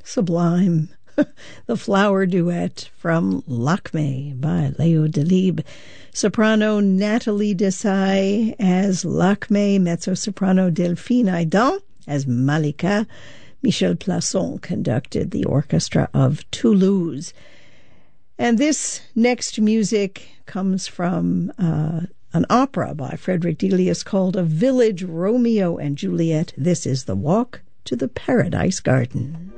Sublime. The Flower Duet from Lakme by Leo Delibes. Soprano Nathalie Desai as Lakme, mezzo-soprano Delphine Aidan as Malika. Michel Plasson conducted the orchestra of Toulouse. And this next music comes from an opera by Frederick Delius called A Village Romeo and Juliet. This is The Walk to the Paradise Garden.